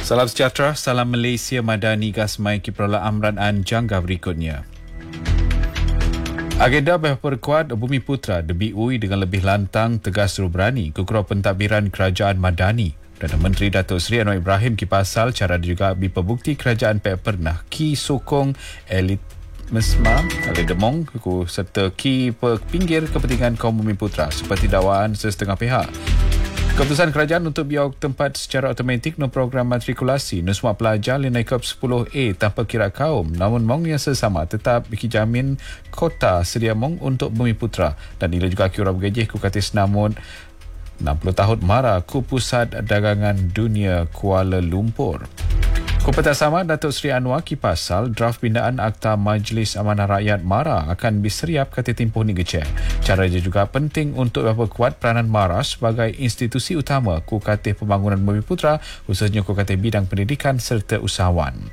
Salam sejahtera, salam Malaysia Madani Gasmai Kiprala Amran An jangka berikutnya. Agenda berperkuat Bumi Putra DBUI dengan lebih lantang, tegas dan berani kekura pentadbiran Kerajaan Madani. Perdana Menteri Datuk Seri Anwar Ibrahim kipasal cara juga bipebukti kerajaan pernah ki sokong elit mesma oleh demong serta ki pinggir kepentingan kaum Bumi Putra seperti dakwaan sesetengah pihak. Keputusan kerajaan untuk biar tempat secara automatik no program matrikulasi no semua pelajar linai KEP 10A tanpa kira kaum, namun mong yang sesama tetap dijamin kota sedia mong untuk Bumi Putra dan ila juga kira bergejih ku katis namun 60 tahun mara ku Pusat Dagangan Dunia Kuala Lumpur. Keputusan sama Datuk Seri Anwar kipasal draft pindaan Akta Majlis Amanah Rakyat MARA akan diseriap kata tempoh ni gecek. Cara dia juga penting untuk memperkuat peranan MARA sebagai institusi utama ku kata pembangunan Bumi Putra khususnya ku kata bidang pendidikan serta usahawan.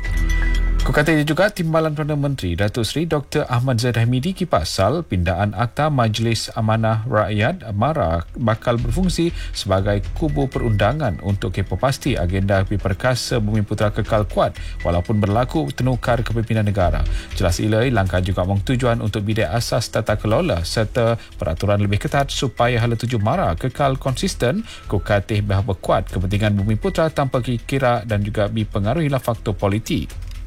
Kukatanya juga Timbalan Perdana Menteri Datuk Seri Dr. Ahmad Zaid Hamidi kipasal pindaan Akta Majlis Amanah Rakyat MARA bakal berfungsi sebagai kubu perundangan untuk kepo pasti agenda perkasa Bumi Putra kekal kuat walaupun berlaku tenukar kepimpinan negara. Jelas ilai langkah juga tujuan untuk bidik asas tata kelola serta peraturan lebih ketat supaya hala tuju MARA kekal konsisten kukatih bahawa kuat kepentingan Bumi Putra tanpa kira dan juga dipengaruhilah faktor politik.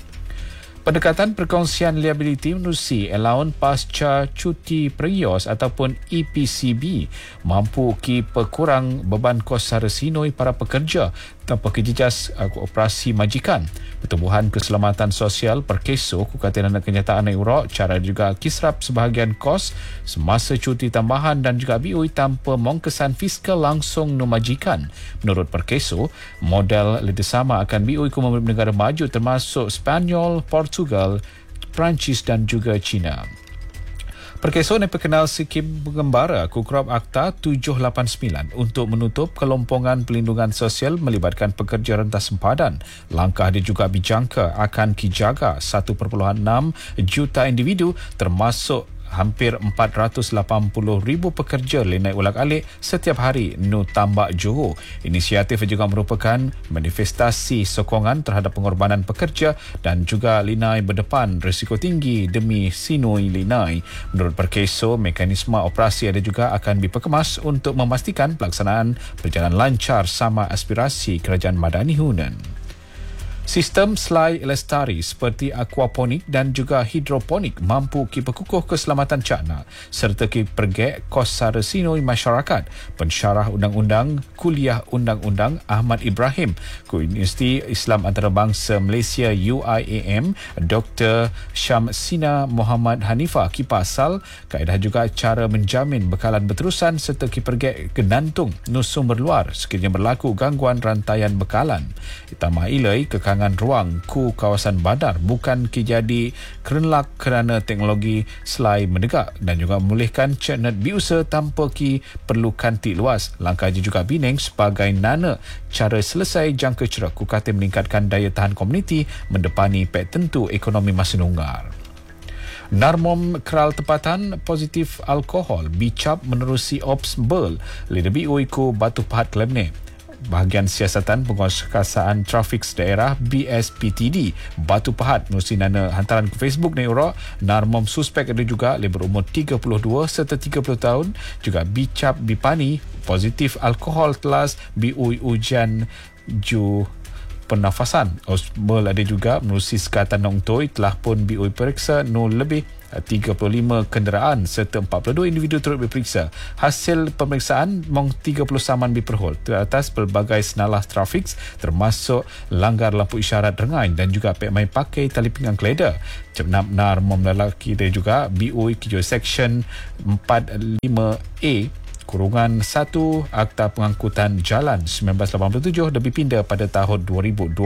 Pendekatan perkongsian liability menerusi allowance pasca cuti perios ataupun EPCB mampu berkurang beban kos sara sinoi para pekerja tanpa kejejas operasi majikan. Pertumbuhan keselamatan sosial perkeso kukatan kenyataan Europ cara juga kisrap sebahagian kos semasa cuti tambahan dan juga BUI tanpa mongkesan fiskal langsung no majikan. Menurut perkeso, model kerjasama akan BUI ku negara maju termasuk Spanyol, Portugal, Perancis dan juga China. Perkeso yang perkenal Sikim Pengembara Kukrab Akta 789 untuk menutup kelompongan pelindungan sosial melibatkan pekerja rentas sempadan. Langkah dia juga dijangka akan kijaga 1.6 juta individu termasuk hampir 480,000 pekerja linai ulak-alik setiap hari no tambak Johor. Inisiatif juga merupakan manifestasi sokongan terhadap pengorbanan pekerja dan juga linai berdepan risiko tinggi demi sinoi linai. Menurut Perkeso, mekanisme operasi ada juga akan diperkemas untuk memastikan pelaksanaan berjalan lancar sama aspirasi Kerajaan Madani Hunan. Sistem selai lestari seperti aquaponik dan juga hidroponik mampu berkukuh keselamatan cakna serta pergek kos sara sinoi masyarakat. Pensyarah Undang-Undang Kuliah Undang-Undang Ahmad Ibrahim ku Universiti Islam Antarabangsa Malaysia UIAM Dr. Syamsina Muhammad Hanifah kipasal kaedah juga cara menjamin bekalan berterusan serta pergek genantung no sumber luar sekiranya berlaku gangguan rantaian bekalan. Itama ilai ruang ku kawasan bandar bukan jadi kerenlak kerana teknologi selai menegak dan juga memulihkan ceknet biusa tanpa perlu kanti luas. Langkah juga bineng sebagai nana cara selesai jangka cerak ku kata meningkatkan daya tahan komuniti mendepani pek tentu ekonomi masa nunggar. Narmom keral tempatan positif alkohol bicap menerusi Ops Berl lebih uiku Batu Pahat Kelemne. Bahagian Siasatan Penguasaan Trafik Daerah BSPTD Batu Pahat menerusi nana hantaran ke Facebook ni Europ narmom suspek ada juga berumur 32 serta 30 tahun juga bicap bipani positif alkohol telas BUI ujian ju pernafasan. Osbel ada juga menerusi Sekatan Nong Toi telah pun BUI periksa no lebih 35 kenderaan serta 42 individu turut diperiksa. Hasil pemeriksaan mong 30 saman diperhol atas pelbagai senalah trafik termasuk langgar lampu isyarat rengai dan juga main pakai tali pinggang keleda. Cenap nar memlelaki dia juga BUI Kijo Section 45A kurungan 1 Akta Pengangkutan Jalan 1987 lebih pindah pada tahun 2020.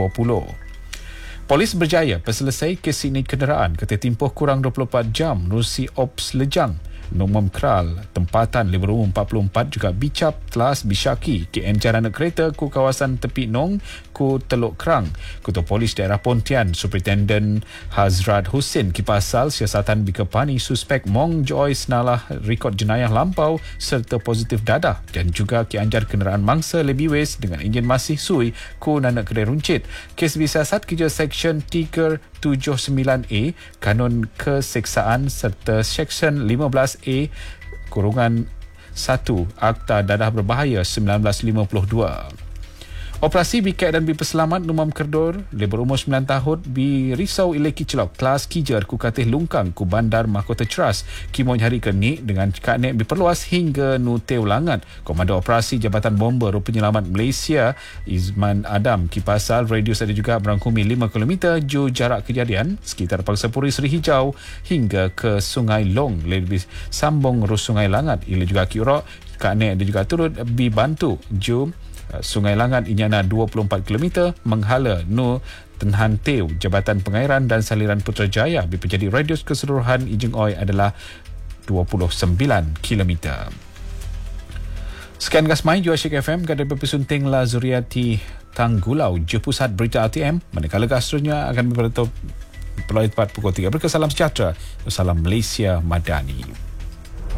Polis berjaya berselesai kes ini kenderaan kata tempoh kurang 24 jam menerusi Ops Lejang Nomom Kral, tempatan Lebuh Umum 44 juga Bicap Telas Bishaki, KN Jaranak Kereta ku kawasan Tepi Nong ku Teluk Kerang. Ketua Polis Daerah Pontian Superintendent Hazrat Hussein Kipasal siasatan Bikepani suspek Mong Joy senalah rekod jenayah lampau serta positif dadah, dan juga Kianjar kenderaan mangsa Lebiwes dengan enjin masih sui ku Nanak Kedai Runcit. Kes disiasat kerja Seksyen 379A Kanun Keseksaan serta Seksyen 15A kurungan 1 Akta Dadah Berbahaya 1952. Operasi Bikek dan Bipeselamat Numam Kerdor, Lebuh Umur 9 tahun, Risau Ileki Celok, Kelas Kijar ku Katih Lungkang ku Bandar Mahkota Ceras, Kimoy Hari Kenik dengan Kaknek diperluas hingga Nute Ulangan. Komando Operasi Jabatan Bomber Penyelamat Malaysia, Izman Adam Kipasal, radius ada juga merangkumi 5 km ju jarak kejadian sekitar Pangsapuri Seri Hijau hingga ke Sungai Long, lebih sambung Rus Sungai Langat. Ia juga Kiurok, Kaknek ada juga turut dibantu ju Sungai Langat Inyana 24 km menghala Nu Tenhan Teo Jabatan Pengairan dan Saliran Putrajaya. Jadi radius keseluruhan Ijeng Oi adalah 29 km. Sekian Gasmai Jua Syek FM kada berpesunting La Zuriati Tanggulau je pusat berita ATM, manakala gastronya akan berpeluang tepat pukul 3. Berkesalam sejahtera. Salam Malaysia Madani.